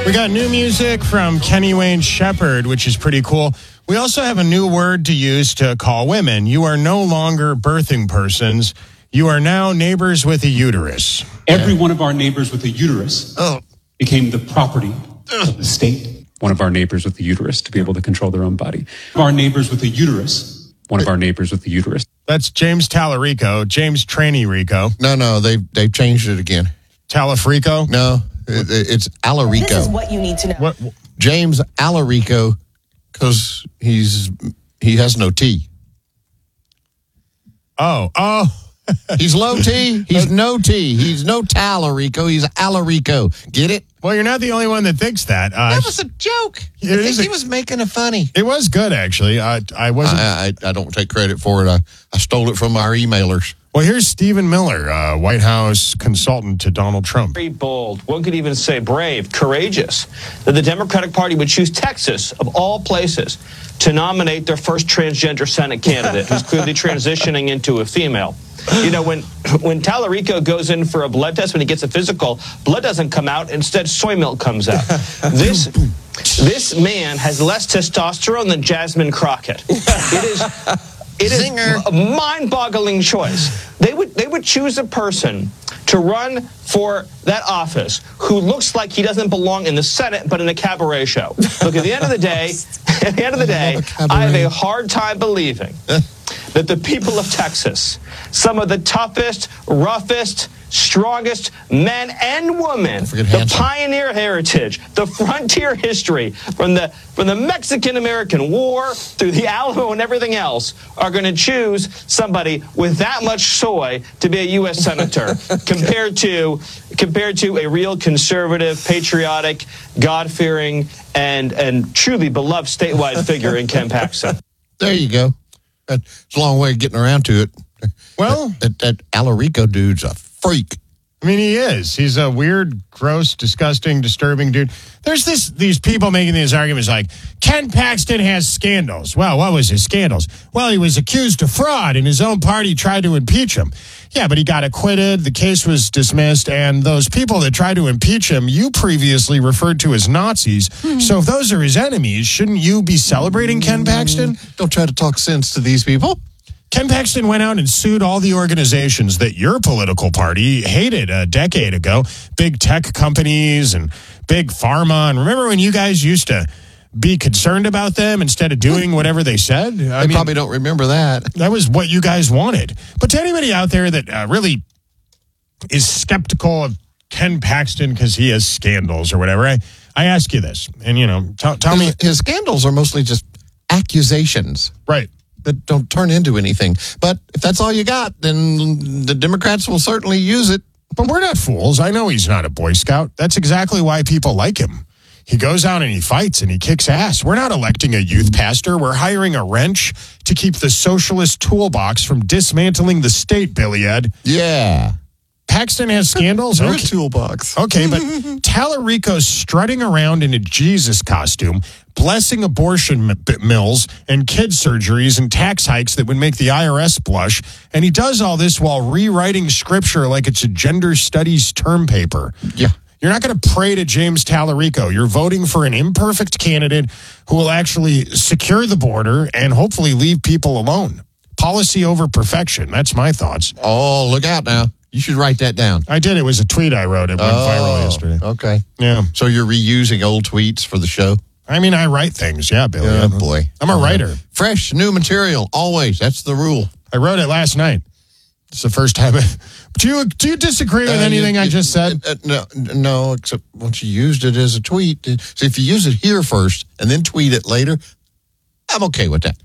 We got new music from Kenny Wayne Shepherd, which is pretty cool. We also have a new word to use to call women. You are no longer birthing persons. You are now neighbors with a uterus. Every one of our neighbors with a uterus became the property of the state. One of our neighbors with a uterus to be able to control their own body. Our neighbors with a uterus. One of our neighbors with a uterus. That's James Tallarico, James Tranny Rico. No, they've changed it again. Talafrico? No, it's Alarico. This is what you need to know. What? James Alarico, because he has no T. Oh. He's low T. He's no T. He's no Tallarico. He's Alarico. Get it? Well, you're not the only one that thinks that. That was a joke. I think he was making it funny. It was good, actually. I wasn't. I don't take credit for it. I stole it from our emailers. Well, here's Stephen Miller, White House consultant to Donald Trump. Very bold, one could even say brave, courageous, that the Democratic Party would choose Texas, of all places, to nominate their first transgender Senate candidate, who's clearly transitioning into a female. You know, when Tallarico goes in for a blood test, when he gets a physical, blood doesn't come out. Instead, soy milk comes out. This man has less testosterone than Jasmine Crockett. It is a mind-boggling choice. They would choose a person to run for that office who looks like he doesn't belong in the Senate, but in a cabaret show. Look, at the end of the day, I have a hard time believing that the people of Texas, some of the toughest, roughest, strongest men and women, the pioneer heritage, the frontier history, from the Mexican-American War through the Alamo and everything else, are going to choose somebody with that much soy to be a U.S. senator compared to a real conservative, patriotic, God-fearing, and truly beloved statewide figure in Ken Paxton. There you go. It's a long way of getting around to it. Well, that Alarico dude's a freak. I mean, he is. He's a weird, gross, disgusting, disturbing dude. There's these people making these arguments like, Ken Paxton has scandals. Well, what was his scandals? Well, he was accused of fraud, and his own party tried to impeach him. Yeah, but he got acquitted, the case was dismissed, and those people that tried to impeach him, you previously referred to as Nazis. So if those are his enemies, shouldn't you be celebrating Ken Paxton? Don't try to talk sense to these people. Ken Paxton went out and sued all the organizations that your political party hated a decade ago. Big tech companies and big pharma. And remember when you guys used to be concerned about them instead of doing whatever they said? I mean, probably don't remember that. That was what you guys wanted. But to anybody out there that really is skeptical of Ken Paxton because he has scandals or whatever, I ask you this. And, tell me. His scandals are mostly just accusations. Right. That don't turn into anything. But if that's all you got, then the Democrats will certainly use it. But we're not fools. I know he's not a Boy Scout. That's exactly why people like him. He goes out and he fights and he kicks ass. We're not electing a youth pastor. We're hiring a wrench to keep the socialist toolbox from dismantling the state, Billy Ed. Yeah. Paxton has scandals? Okay. Toolbox. Okay, but Tallarico's strutting around in a Jesus costume, blessing abortion mills and kid surgeries and tax hikes that would make the IRS blush, and he does all this while rewriting scripture like it's a gender studies term paper. Yeah. You're not going to pray to James Tallarico. You're voting for an imperfect candidate who will actually secure the border and hopefully leave people alone. Policy over perfection. That's my thoughts. Oh, look out now. You should write that down. I did. It was a tweet I wrote. It went viral yesterday. Okay. Yeah. So you're reusing old tweets for the show? I mean, I write things. Yeah, Billy. Oh, boy. I'm a writer. Fresh, new material, always. That's the rule. I wrote it last night. It's the first time. Do you disagree with anything I just said? No, except once you used it as a tweet. So if you use it here first and then tweet it later, I'm okay with that.